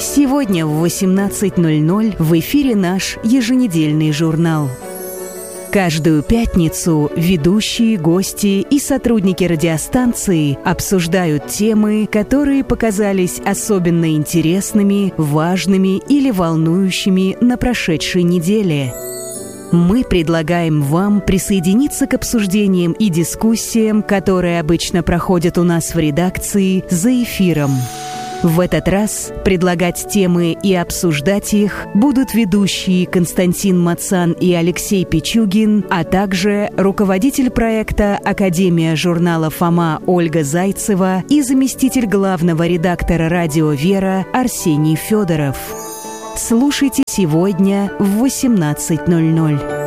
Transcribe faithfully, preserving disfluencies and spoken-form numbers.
Сегодня в восемнадцать ноль ноль в эфире наш еженедельный журнал. Каждую пятницу ведущие, гости и сотрудники радиостанции обсуждают темы, которые показались особенно интересными, важными или волнующими на прошедшей неделе. Мы предлагаем вам присоединиться к обсуждениям и дискуссиям, которые обычно проходят у нас в редакции за эфиром. В этот раз предлагать темы и обсуждать их будут ведущие Константин Мацан и Алексей Пичугин, а также руководитель проекта «Академия журнала Фома» Ольга Зайцева и заместитель главного редактора радио «Вера» Арсений Федоров. Слушайте сегодня в восемнадцать ноль ноль.